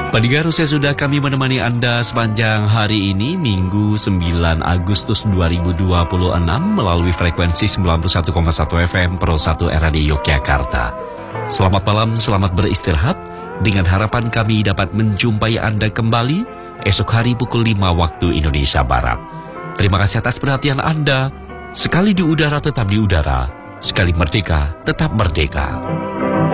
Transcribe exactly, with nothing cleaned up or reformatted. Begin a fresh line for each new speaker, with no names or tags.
Pendengar, saya sudah kami menemani Anda sepanjang hari ini, Minggu sembilan Agustus dua ribu dua puluh enam melalui frekuensi sembilan puluh satu koma satu F M Pro satu R A D Yogyakarta. Selamat malam, selamat beristirahat. Dengan harapan kami dapat menjumpai Anda kembali esok hari pukul lima waktu Indonesia Barat. Terima kasih atas perhatian Anda. Sekali di udara tetap di udara, sekali merdeka tetap merdeka.